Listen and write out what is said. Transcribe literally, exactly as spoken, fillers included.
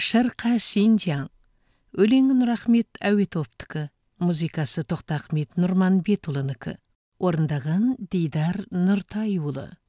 Шырқа Шинжаң. Өлеңі Нұрахмет Әуетоптікі, музыкасы Тоқтахмет Нұрманбетұлынікі. Орындаған Дидар Нұртайұлы.